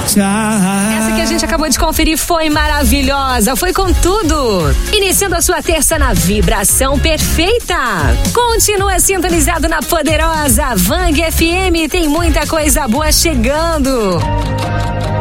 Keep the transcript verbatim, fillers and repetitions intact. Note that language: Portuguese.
Essa que a gente acabou de conferir foi maravilhosa, foi com tudo. Iniciando a sua terça na vibração perfeita. Continua sintonizado na poderosa Vang F M, tem muita coisa boa chegando.